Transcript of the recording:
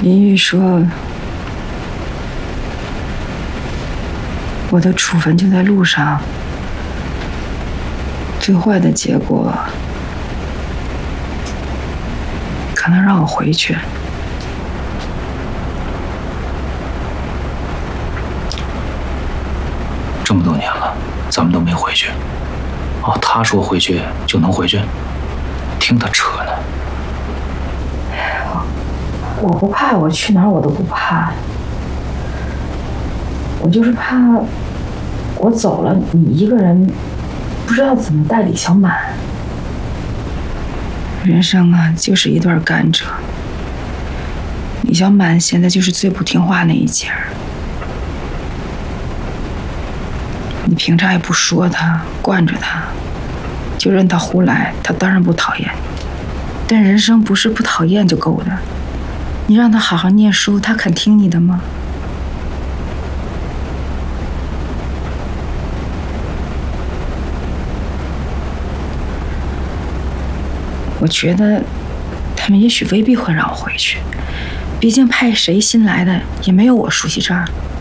林玉说，我的处分就在路上，最坏的结果可能让我回去。 这么多年了，咱们都没回去。哦，他说回去就能回去，听他扯呢。 我不怕，我去哪儿我都不怕。我就是怕，我走了，你一个人不知道怎么带李小满。人生啊，就是一段甘蔗。李小满现在就是最不听话那一截儿。你平常也不说他，惯着他，就任他胡来，他当然不讨厌。但人生不是不讨厌就够的。你让他好好念书，他肯听你的吗？我觉得他们也许未必会让我回去，毕竟派谁新来的也没有我熟悉这儿。